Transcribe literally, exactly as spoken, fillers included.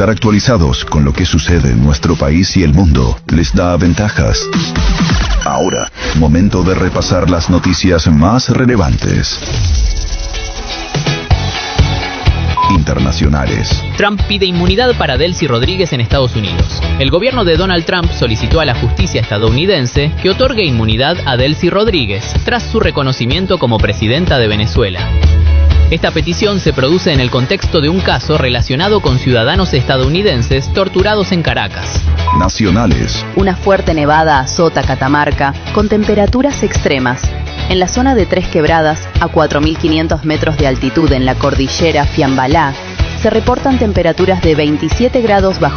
Estar actualizados con lo que sucede en nuestro país y el mundo les da ventajas. Ahora, momento de repasar las noticias más relevantes. Internacionales. Trump pide inmunidad para Delcy Rodríguez en Estados Unidos. El gobierno de Donald Trump solicitó a la justicia estadounidense que otorgue inmunidad a Delcy Rodríguez tras su reconocimiento como presidenta de Venezuela. Esta petición se produce en el contexto de un caso relacionado con ciudadanos estadounidenses torturados en Caracas. Nacionales. Una fuerte nevada azota Catamarca con temperaturas extremas. En la zona de Tres Quebradas, a cuatro mil quinientos metros de altitud en la cordillera Fiambalá, se reportan temperaturas de veintisiete grados bajo